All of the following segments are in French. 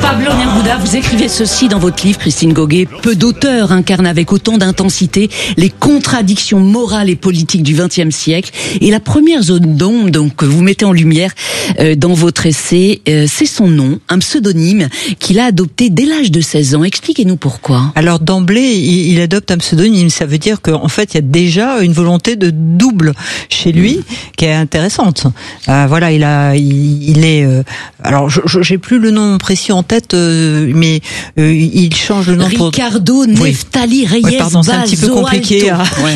Pablo Neruda, vous écrivez ceci dans votre livre, Christine Goguet. Peu d'auteurs incarnent avec autant d'intensité les contradictions morales et politiques du XXe siècle. Et la première zone d'ombre, donc, que vous mettez en lumière dans votre essai, c'est son nom, un pseudonyme qu'il a adopté dès l'âge de 16 ans. Expliquez-nous pourquoi. Alors d'emblée, il adopte un pseudonyme. Ça veut dire qu'en fait, il y a déjà une volonté de double chez lui qui est intéressante. Voilà, il est. Alors, j'ai plus le nom précis en tête, mais il change le nom pour Ricardo Neftali Reyes. Pardon, c'est un petit peu compliqué.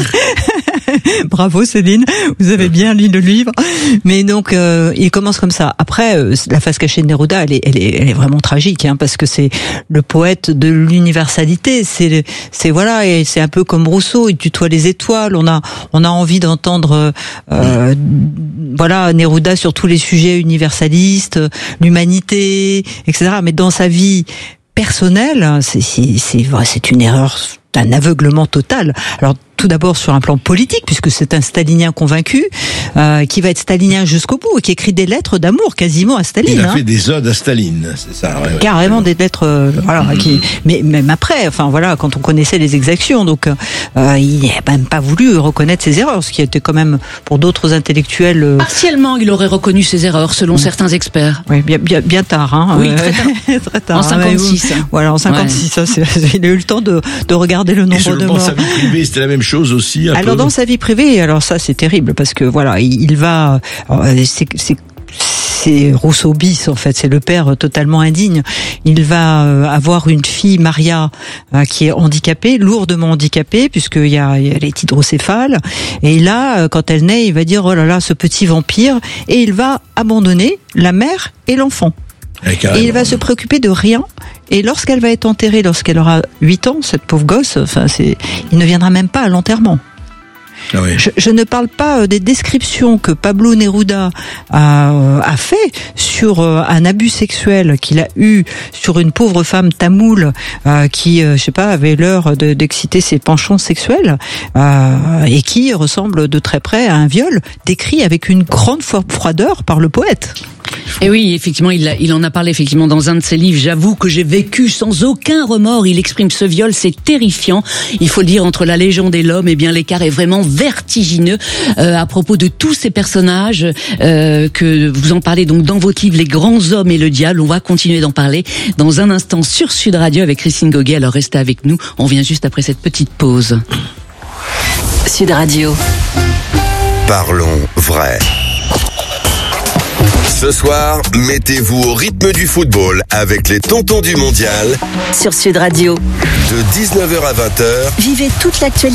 Bravo Céline, vous avez bien lu le livre. Mais donc il commence comme ça. Après, la face cachée de Neruda, elle est vraiment tragique, parce que c'est le poète de l'universalité. C'est voilà, et c'est un peu comme Rousseau, il tutoie les étoiles. On a envie d'entendre voilà Neruda sur tous les sujets universalistes, l'humanité, etc. Mais dans sa vie personnelle, c'est une erreur, un aveuglement total. Alors tout d'abord sur un plan politique, puisque c'est un stalinien convaincu, qui va être stalinien jusqu'au bout, et qui écrit des lettres d'amour quasiment à Staline. Il a fait des odes à Staline, c'est ça. Ouais. Carrément des lettres, voilà. Mais même après, enfin voilà, quand on connaissait les exactions, donc il n'a même pas voulu reconnaître ses erreurs, ce qui était quand même pour d'autres intellectuels. Partiellement, il aurait reconnu ses erreurs, selon certains experts. Oui, bien tard, Oui, très tard. Très tard. En 56. Voilà, en 56. Ouais. Il a eu le temps de regarder le nombre de morts. Sa vie privée, c'était la même chose aussi. Alors dans sa vie privée, alors ça c'est terrible parce que voilà, il va, c'est Rousseau bis en fait, c'est le père totalement indigne. Il va avoir une fille, Maria, qui est handicapée, lourdement handicapée, puisqu'elle est hydrocéphale. Et là, quand elle naît, il va dire oh là là, ce petit vampire, et il va abandonner la mère et l'enfant. Et il va se préoccuper de rien. Et lorsqu'elle va être enterrée, lorsqu'elle aura 8 ans, cette pauvre gosse, il ne viendra même pas à l'enterrement. Ah oui. Je ne parle pas des descriptions que Pablo Neruda a fait sur un abus sexuel qu'il a eu sur une pauvre femme tamoule qui, avait l'heure d'exciter ses penchants sexuels et qui ressemble de très près à un viol, décrit avec une grande froideur par le poète. Et oui, effectivement, il en a parlé effectivement dans un de ses livres. J'avoue que j'ai vécu sans aucun remords. Il exprime ce viol, c'est terrifiant. Il faut le dire, entre la légende et l'homme, l'écart est vraiment vertigineux. À propos de tous ces personnages que vous en parlez donc dans votre livre, Les grands hommes et le diable. On va continuer d'en parler dans un instant sur Sud Radio avec Christine Goguet. Alors restez avec nous. On vient juste après cette petite pause. Sud Radio. Parlons vrai. Ce soir, mettez-vous au rythme du football avec les Tontons du Mondial sur Sud Radio. De 19h à 20h. Vivez toute l'actualité.